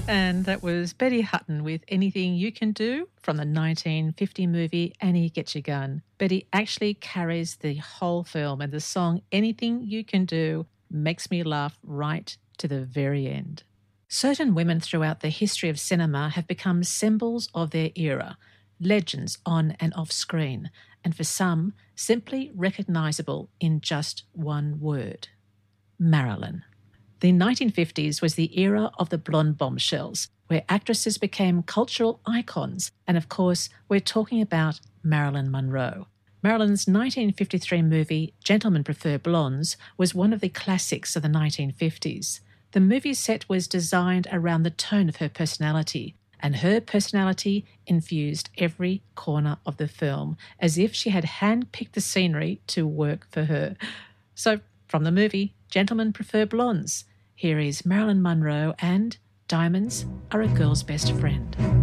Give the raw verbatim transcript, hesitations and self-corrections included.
And that was Betty Hutton with Anything You Can Do from the nineteen fifty movie Annie Get Your Gun. Betty actually carries the whole film, and the song Anything You Can Do makes me laugh right to the very end. Certain women throughout the history of cinema have become symbols of their era, legends on and off screen, and for some, simply recognisable in just one word. Marilyn. The nineteen fifties was the era of the blonde bombshells, where actresses became cultural icons, and of course, we're talking about Marilyn Monroe. Marilyn's nineteen fifty-three movie Gentlemen Prefer Blondes was one of the classics of the nineteen fifties. The movie set was designed around the tone of her personality, and her personality infused every corner of the film, as if she had handpicked the scenery to work for her. So, from the movie Gentlemen Prefer Blondes, here is Marilyn Monroe and Diamonds Are a Girl's Best Friend.